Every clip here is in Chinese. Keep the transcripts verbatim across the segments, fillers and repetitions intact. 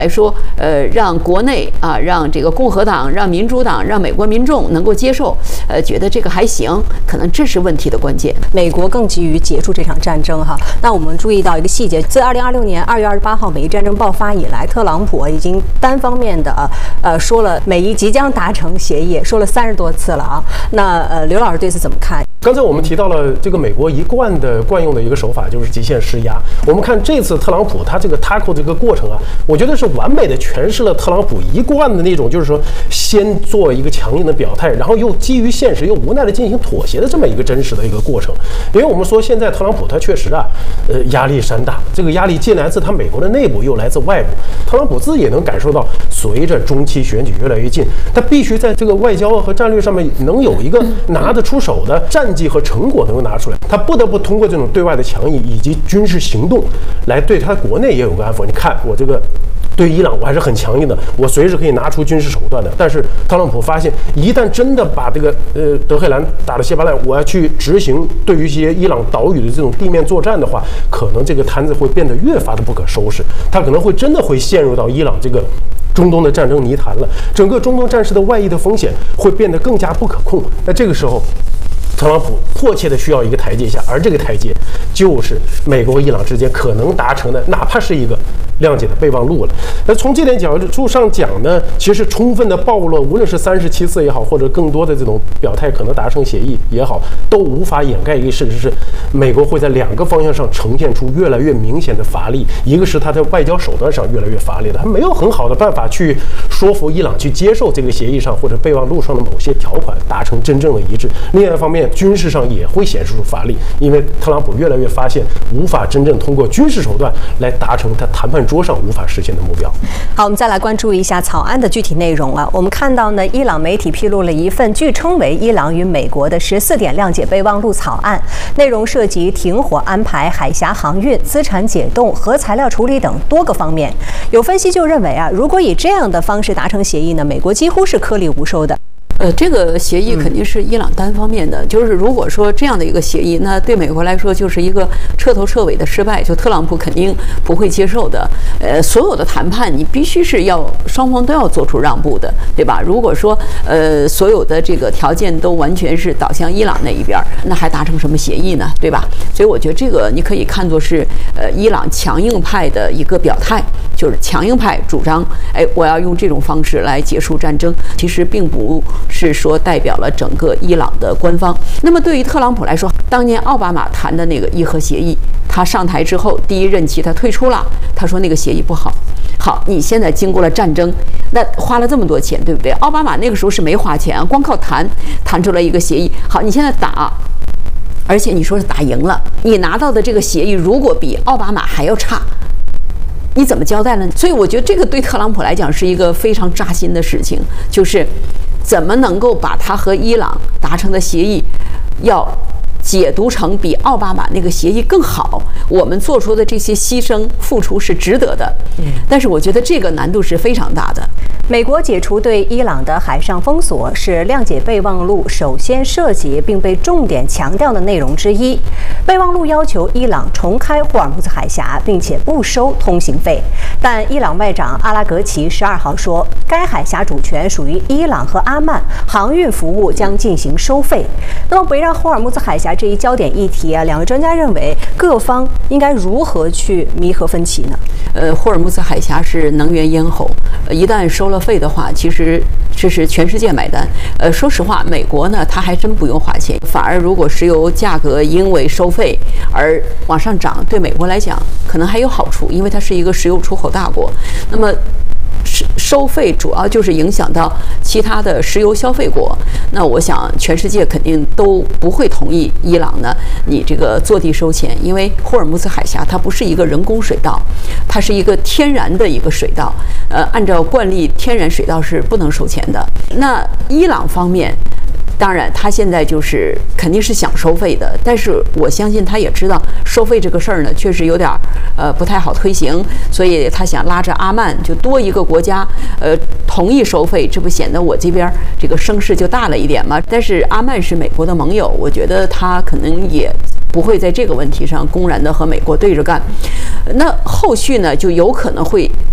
来说，呃，让国内啊，让这个共和党、让民主党、让美国民众能够接受，呃，觉得这个还行，可能这是问题的关键。 美国更急于结束这场战争哈。那我们注意到一个细节，自二零二六年二月二十八号美伊战争爆发以来，特朗普已经单方面的呃说了美伊即将达成协议，说了三十多次了啊。那呃，刘老师对此怎么看？ 刚才我们提到了这个美国一贯的惯用的一个手法，就是极限施压。我们看这次特朗普他这个 tackle 这个过程啊，我觉得是完美的诠释了特朗普一贯的那种，就是说先做一个强硬的表态，然后又基于现实又无奈的进行妥协的这么一个真实的一个过程。因为我们说现在特朗普他确实啊，呃，压力山大，这个压力既来自他美国的内部，又来自外部。特朗普自己也能感受到，随着中期选举越来越近，他必须在这个外交和战略上面能有一个拿得出手的战绩和成果能够拿出来，他不得不通过这种对外的强硬以及军事行动，来对他国内也有个安抚。你看我这个。对伊朗我还是很强硬的，我随时可以拿出军事手段的。但是特朗普发现，一旦真的把这个呃德黑兰打得稀巴烂，我要去执行对于一些伊朗岛屿的这种地面作战的话，可能这个摊子会变得越发的不可收拾，他可能会真的会陷入到伊朗这个中东的战争泥潭了，整个中东战事的外溢的风险会变得更加不可控。那这个时候，特朗普迫切的需要一个台阶下，而这个台阶就是美国和伊朗之间可能达成的，哪怕是一个谅解的备忘录了。那从这点角度上讲呢，其实充分的暴露，无论是三十七次也好，或者更多的这种表态可能达成协议也好，都无法掩盖一个事实是，美国会在两个方向上呈现出越来越明显的乏力。一个是它在外交手段上越来越乏力的，它没有很好的办法去说服伊朗去接受这个协议上或者备忘录上的某些条款，达成真正的一致。另外一方面，军事上也会显示出乏力，因为特朗普越来越发现无法真正通过军事手段来达成他谈判桌上无法实现的目标。 好，我们再来关注一下草案的具体内容啊。我们看到呢，伊朗媒体披露了一份据称为伊朗与美国的十四点谅解备忘录草案，内容涉及停火安排、海峡航运、资产解冻、核材料处理等多个方面。有分析就认为啊，如果以这样的方式达成协议呢，美国几乎是颗粒无收的。 呃，这个协议肯定是伊朗单方面的，就是如果说这样的一个协议，那对美国来说就是一个彻头彻尾的失败，就特朗普肯定不会接受的。呃，所有的谈判你必须是要双方都要做出让步的，对吧？如果说呃所有的这个条件都完全是导向伊朗那一边，那还达成什么协议呢？对吧？所以我觉得这个你可以看作是呃伊朗强硬派的一个表态，就是强硬派主张，哎，我要用这种方式来结束战争，其实并不是说代表了整个伊朗的官方。那么对于特朗普来说，当年奥巴马谈的那个伊核协议，他上台之后第一任期他退出了，他说那个协议不好。好，你现在经过了战争，那花了这么多钱，对不对？奥巴马那个时候是没花钱，光靠谈谈出来一个协议。好，你现在打，而且你说是打赢了，你拿到的这个协议如果比奥巴马还要差，你怎么交代呢？所以我觉得这个对特朗普来讲是一个非常扎心的事情，就是怎么能够把他和伊朗达成的协议要解读成比奥巴马那个协议更好，我们做出的这些牺牲付出是值得的。但是我觉得这个难度是非常大的。 美国解除对伊朗的海上封锁是谅解备忘录首先涉及并被重点强调的内容之一。备忘录要求伊朗重开霍尔木兹海峡，并且不收通行费。但伊朗外长阿拉格齐十二号说，该海峡主权属于伊朗和阿曼，航运服务将进行收费。那么围绕霍尔木兹海峡这一焦点议题啊，两位专家认为各方应该如何去弥合分歧呢？ 呃，霍尔木兹海峡是能源咽喉，呃、一旦收了费的话，其实这是全世界买单。呃，说实话，美国呢，它还真不用花钱，反而如果石油价格因为收费而往上涨，对美国来讲可能还有好处，因为它是一个石油出口大国。那么收费主要就是影响到其他的石油消费国，那我想全世界肯定都不会同意伊朗呢你这个坐地收钱，因为霍尔木兹海峡它不是一个人工水道，它是一个天然的一个水道，呃，按照惯例天然水道是不能收钱的。那伊朗方面当然他现在就是肯定是想收费的，但是我相信他也知道收费这个事儿呢确实有点呃不太好推行，所以他想拉着阿曼就多一个国家呃同意收费，这不显得我这边这个声势就大了一点吗？但是阿曼是美国的盟友，我觉得他可能也不会在这个问题上公然的和美国对着干。那后续呢就有可能会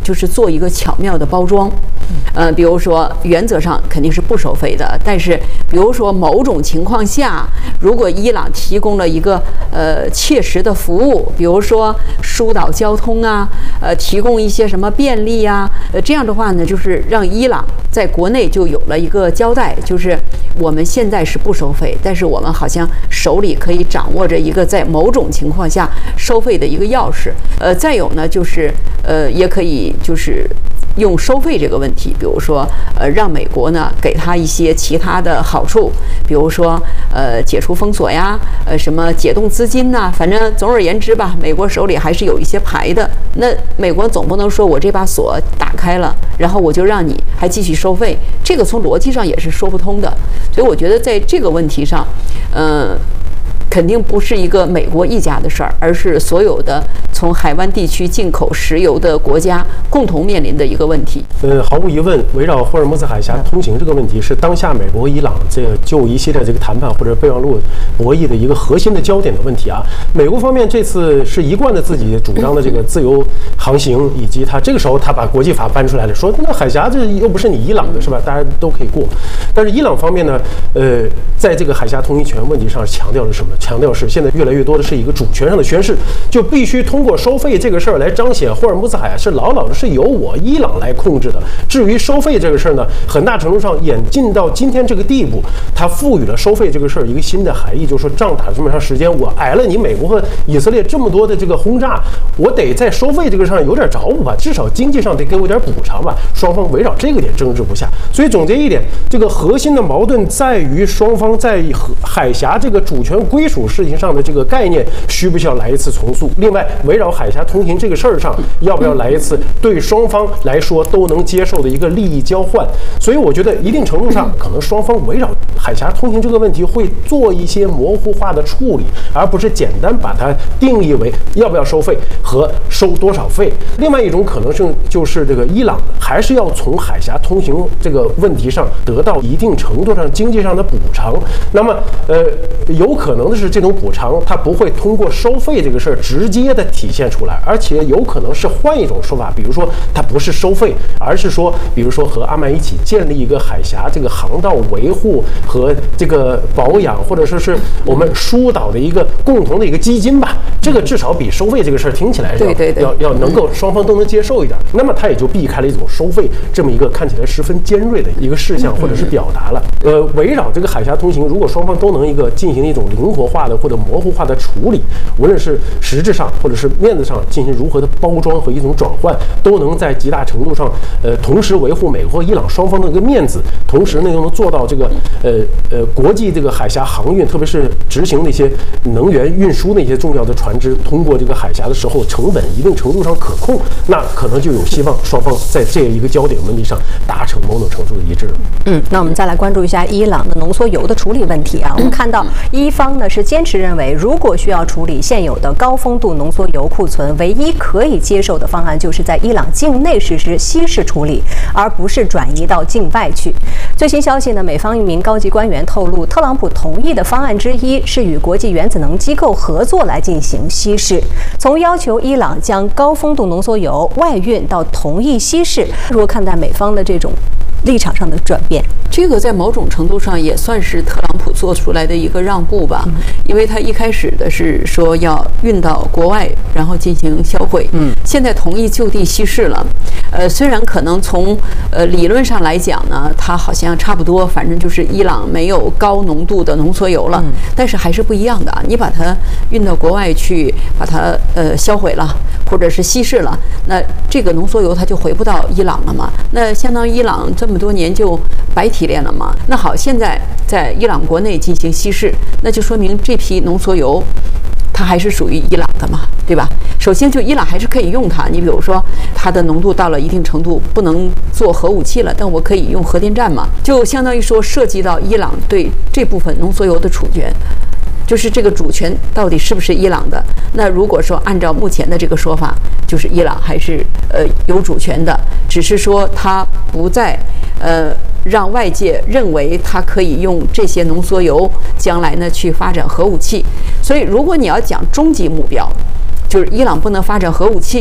就是做一个巧妙的包装，呃，比如说原则上肯定是不收费的，但是比如说某种情况下，如果伊朗提供了一个呃切实的服务，比如说疏导交通啊，呃，提供一些什么便利啊，呃，这样的话呢，就是让伊朗在国内就有了一个交代，就是我们现在是不收费，但是我们好像手里可以掌握着一个在某种情况下收费的一个钥匙。呃，再有呢，就是呃，也可以就是用收费这个问题，比如说呃，让美国呢给他一些其他的好处，比如说呃，解除封锁呀，呃，什么解冻资金呐、啊，反正总而言之吧，美国手里还是有一些牌的。那美国总不能说我这把锁打开了，然后我就让你还继续收费，这个从逻辑上也是说不通的。所以我觉得在这个问题上，嗯、呃。肯定不是一个美国一家的事儿，而是所有的从海湾地区进口石油的国家共同面临的一个问题。 呃，毫无疑问，围绕霍尔木兹海峡通行这个问题，是当下美国和伊朗这就一系列这个谈判或者备忘录博弈的一个核心的焦点的问题啊。美国方面这次是一贯的自己主张的这个自由航行，以及他这个时候他把国际法搬出来了，说那海峡这又不是你伊朗的，是吧？大家都可以过。但是伊朗方面呢，呃，在这个海峡通行权问题上强调了什么？强调是现在越来越多的是一个主权上的宣示，就必须通过收费这个事儿来彰显霍尔木兹海是牢牢的是由我伊朗来控制的。至于收费这个事儿呢，很大程度上演进到今天这个地步，它赋予了收费这个事儿一个新的含义，就是说仗打这么长时间，我挨了你美国和以色列这么多的这个轰炸，我得在收费这个上有点着补吧，至少经济上得给我点补偿吧。双方围绕这个点争执不下，所以总结一点，这个核心的矛盾在于双方在海峡这个主权归属事情上的这个概念需不需要来一次重塑？另外，围绕海峡通行这个事儿上，要不要来一次对双方来说都能接受的一个利益交换？所以我觉得一定程度上，可能双方围绕海峡通行这个问题会做一些模糊化的处理，而不是简单把它定义为要不要收费和收多少费。另外一种可能性就是这个伊朗还是要从海峡通行这个问题上得到一定程度上经济上的补偿。那么，呃，有可能的是这种补偿它不会通过收费这个事儿直接的体现出来，而且有可能是换一种说法，比如说它不是收费，而是说，比如说和阿曼一起建立一个海峡这个航道维护和这个保养，或者说是我们疏导的一个共同的一个基金吧。这个至少比收费这个事儿听起来要对对对要要能够双方都能接受一点，那么它也就避开了一种收费这么一个看起来十分尖锐的一个事项或者是表达了。呃，围绕这个海峡通行，如果双方都能一个进行一种灵活化的或者模糊化的处理，无论是实质上或者是面子上进行如何的包装和一种转换，都能在极大程度上，呃，同时维护美国和伊朗双方的一个面子，同时呢又能做到这个呃呃国际这个海峡航运，特别是执行那些能源运输那些重要的船只通过这个海峡的时候，成本一定程度上可控，那可能就有希望双方在这一个焦点问题上达成某种程度的一致了。 嗯，那我们再来关注一下伊朗的浓缩铀的处理问题啊。我们看到伊方呢是坚持认为，如果需要处理现有的高丰度浓缩铀库存，唯一可以接受的方案就是在伊朗境内实施稀释处理，而不是转移到境外去。最新消息呢，美方一名高级官员透露，特朗普同意的方案之一是与国际原子能机构合作来进行稀释，从要求伊朗将高丰度浓缩铀外运到同意稀释。如何看待美方的这种立场上的转变？ 这个在某种程度上也算是特朗普做出来的一个让步吧，嗯、因为他一开始的是说要运到国外，然后进行销毁，嗯，现在同意就地稀释了。呃，虽然可能从呃理论上来讲呢，它好像差不多，反正就是伊朗没有高浓度的浓缩铀了，嗯、但是还是不一样的啊。你把它运到国外去，把它呃销毁了，或者是稀释了，那这个浓缩铀它就回不到伊朗了嘛？那相当于伊朗这么多年就白提炼了嘛？那好，现在在伊朗国内进行稀释，那就说明这批浓缩铀它还是属于伊朗的嘛，对吧？首先就伊朗还是可以用它，你比如说它的浓度到了一定程度不能做核武器了，但我可以用核电站嘛，就相当于说涉及到伊朗对这部分浓缩铀的处决。就是这个主权到底是不是伊朗的？那如果说按照目前的这个说法，就是伊朗还是呃有主权的，只是说它不再呃让外界认为它可以用这些浓缩铀将来呢去发展核武器。所以如果你要讲终极目标，就是伊朗不能发展核武器，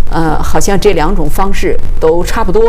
呃，好像这两种方式都差不多。